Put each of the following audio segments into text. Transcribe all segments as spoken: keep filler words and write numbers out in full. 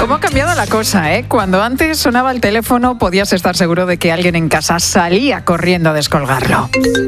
¿Cómo ha cambiado la cosa, eh? Cuando antes sonaba el teléfono podías estar seguro de que alguien en casa salía corriendo a descolgarlo.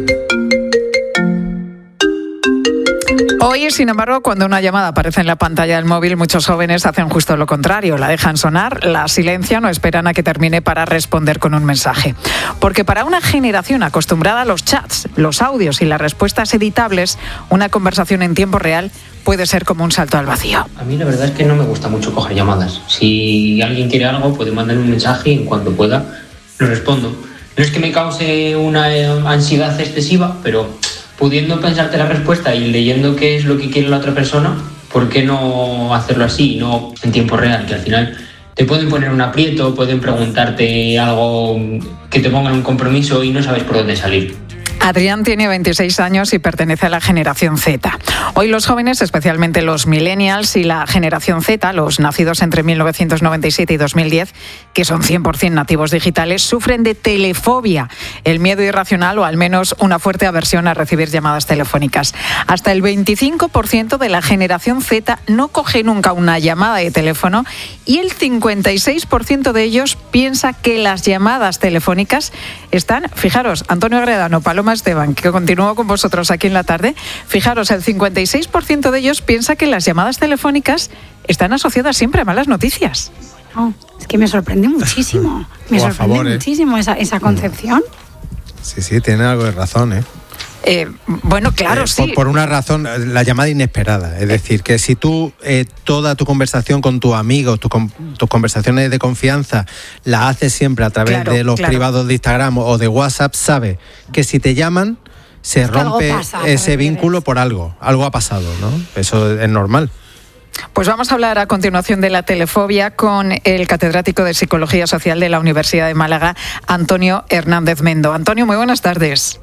Hoy, sin embargo, cuando una llamada aparece en la pantalla del móvil, muchos jóvenes hacen justo lo contrario. La dejan sonar, la silencian o esperan a que termine para responder con un mensaje. Porque para una generación acostumbrada a los chats, los audios y las respuestas editables, una conversación en tiempo real puede ser como un salto al vacío. A mí la verdad es que no me gusta mucho coger llamadas. Si alguien quiere algo, puede mandar un mensaje y en cuanto pueda lo respondo. No es que me cause una ansiedad excesiva, pero pudiendo pensarte la respuesta y leyendo qué es lo que quiere la otra persona, ¿por qué no hacerlo así, no en tiempo real? Que al final te pueden poner un aprieto, pueden preguntarte algo que te pongan un compromiso y no sabes por dónde salir. Adrián tiene veintiséis años y pertenece a la generación Z. Hoy los jóvenes, especialmente los millennials y la generación Z, los nacidos entre mil novecientos noventa y siete y dos mil diez, que son cien por ciento nativos digitales, sufren de telefobia, el miedo irracional o al menos una fuerte aversión a recibir llamadas telefónicas. Hasta el veinticinco por ciento de la generación Z no coge nunca una llamada de teléfono y el cincuenta y seis por ciento de ellos piensa que las llamadas telefónicas están, fijaros, Antonio Agredano, Paloma Esteban, que continúo con vosotros aquí en la tarde, fijaros, el cincuenta y seis por ciento de ellos piensa que las llamadas telefónicas están asociadas siempre a malas noticias. Oh, es que me sorprende muchísimo, me sorprende favor, ¿eh? muchísimo esa, esa concepción. Sí, sí, tiene algo de razón, ¿eh? Eh, bueno, claro, eh, sí. Por, por una razón, la llamada inesperada. Es decir, que si tú eh, toda tu conversación con tus amigos, tu, tus conversaciones de confianza, la haces siempre a través Claro, de los claro. privados de Instagram o de WhatsApp, sabes que si te llaman, se Es que algo rompe pasa, ese ¿te refieres? vínculo por algo. Algo ha pasado, ¿no? Eso es normal. Pues vamos a hablar a continuación de la telefobia con el catedrático de Psicología Social de la Universidad de Málaga, Antonio Hernández Mendo. Antonio, muy buenas tardes.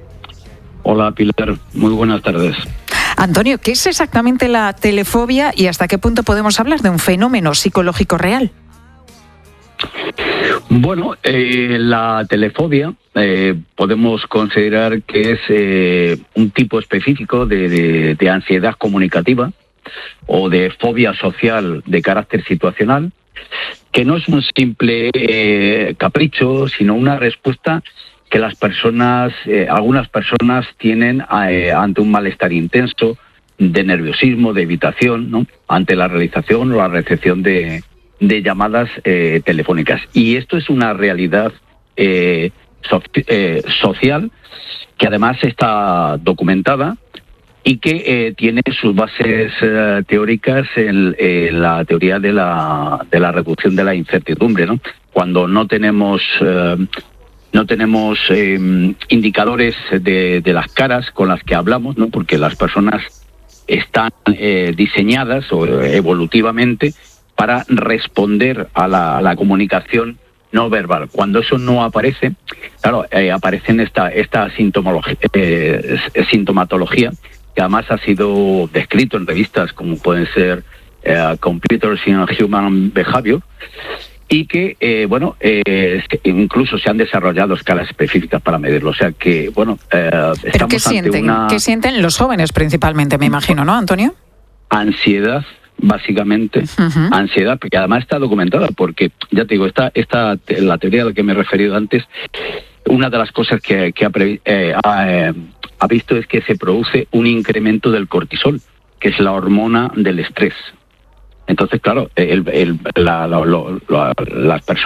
Hola Pilar, muy buenas tardes. Antonio, ¿qué es exactamente la telefobia y hasta qué punto podemos hablar de un fenómeno psicológico real? Bueno, eh, la telefobia eh, podemos considerar que es eh, un tipo específico de, de, de ansiedad comunicativa o de fobia social de carácter situacional, que no es un simple eh, capricho, sino una respuesta que las personas, eh, algunas personas tienen eh, ante un malestar intenso, de nerviosismo, de evitación, ¿no? Ante la realización o la recepción de, de llamadas eh, telefónicas. Y esto es una realidad eh, so, eh, social que además está documentada y que eh, tiene sus bases eh, teóricas en, en la teoría de la, de la reducción de la incertidumbre, ¿no? Cuando no tenemos... Eh, No tenemos eh, indicadores de, de las caras con las que hablamos, ¿no? Porque las personas están eh, diseñadas o, evolutivamente para responder a la, a la comunicación no verbal. Cuando eso no aparece, claro, eh, aparece esta, esta sintomología, eh, sintomatología que además ha sido descrito en revistas como pueden ser eh, Computers in Human Behavior, y que, eh, bueno, eh, incluso se han desarrollado escalas específicas para medirlo. O sea que, bueno, eh, ¿Pero estamos qué ante sienten? una ¿Qué sienten los jóvenes principalmente, me imagino, no, Antonio? ansiedad, básicamente, Uh-huh. ansiedad, porque además está documentada, porque, ya te digo, esta, esta, la teoría a la que me he referido antes, una de las cosas que, que ha, previ- eh, ha, eh, ha visto es que se produce un incremento del cortisol, que es la hormona del estrés. Entonces, claro, el, el, la, la, la, la, las personas